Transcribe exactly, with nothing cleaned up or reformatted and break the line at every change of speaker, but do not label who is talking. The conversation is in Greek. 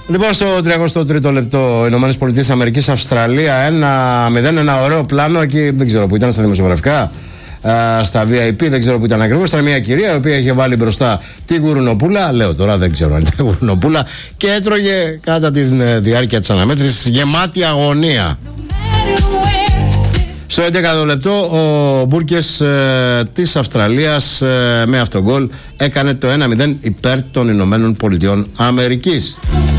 Λοιπόν, στο τριακοστό τρίτο λεπτό, Ηνωμένες Πολιτείες Αμερικής, Αυστραλία, ένα μηδέν, ένα ωραίο πλάνο εκεί, δεν ξέρω που ήταν, στα δημοσιογραφικά, στα βι άι πι, δεν ξέρω που ήταν ακριβώς. Ήταν μια κυρία η οποία είχε βάλει μπροστά τη γουρνοπούλα, λέω τώρα δεν ξέρω αν ήταν γουρνοπούλα, και έτρωγε κατά τη διάρκεια της αναμέτρησης, γεμάτη αγωνία. Στο έντεκατο λεπτό ο Μπούρκες ε, της Αυστραλίας ε, με αυτόν γκολ έκανε το ένα μηδέν υπέρ των Ηνωμένων Πολιτειών Αμερικής.